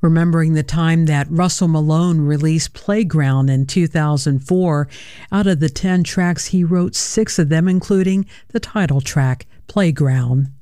remembering the time that Russell Malone released Playground in 2004. Out of the 10 tracks he wrote, 6 of them including the title track, Playground.